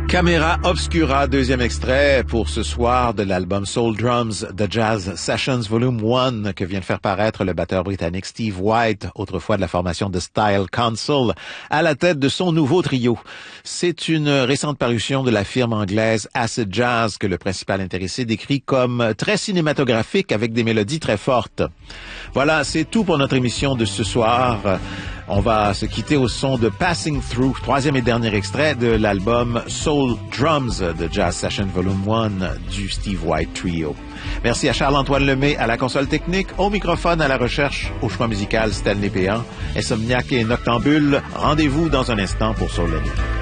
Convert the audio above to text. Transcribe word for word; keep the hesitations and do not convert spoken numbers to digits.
Camera Obscura, deuxième extrait pour ce soir de l'album Soul Drums The Jazz Sessions Volume un que vient de faire paraître le batteur britannique Steve White, autrefois de la formation de Style Council, à la tête de son nouveau trio. C'est une récente parution de la firme anglaise Acid Jazz que le principal intéressé décrit comme très cinématographique avec des mélodies très fortes. Voilà, c'est tout pour notre émission de ce soir. On va se quitter au son de Passing Through, troisième et dernier extrait de l'album Soul Drums de Jazz Session Volume un du Steve White Trio. Merci à Charles-Antoine Lemay à la console technique, au microphone, à la recherche, au choix musical Stel Népéan, Insomniaque et Noctambule. Rendez-vous dans un instant pour Soul et Nuit.